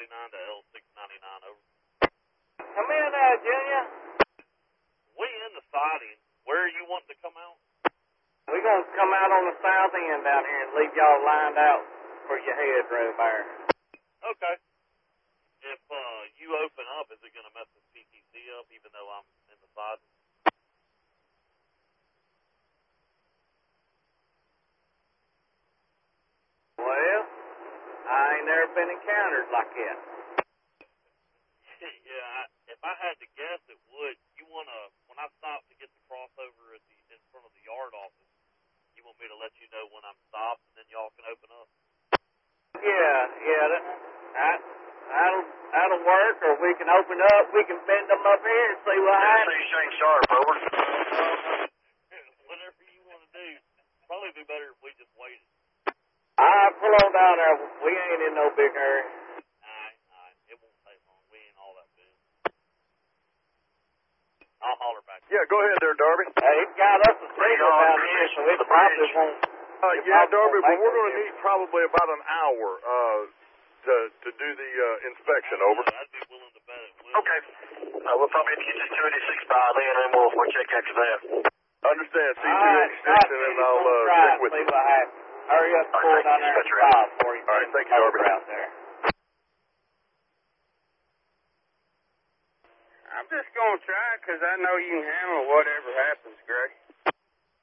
to L699 over. Come in, Junior. We in the siding. Where are you wanting to come out? We're going to come out on the south end down here and leave y'all lined out for your headroom there. Okay. If you open up, is it going to mess this PTC up even though I'm in the siding? Well, I ain't never been encountered like that. Yeah, if I had to guess, it would. You want to, when I stop to get the crossover in front of the yard office, you want me to let you know when I'm stopped and then y'all can open up? Yeah, that'll work, or we can open up, we can bend them up here and see what happens. See Shane Sharp, over. Whatever you want to do. Probably be better if we just waited. Alright, pull on down there. We ain't in no big hurry. Alright. It won't take long. We ain't all that big. I'll holler back. Yeah, go ahead there, Darby. Hey, it got us a signal down here, so it probably won't. Yeah, Darby, but we're going to need probably about an hour to do the inspection, over. I'd be willing to bet it will. Okay. We'll probably have to get this 286 by then, and we'll check after that. Understand. See 286, and then I'll check with you. See what happens. Hurry up, pull down there and stop for you. All right, thank you, Darby. Out there. I'm just going to try because I know you can handle whatever happens, Greg.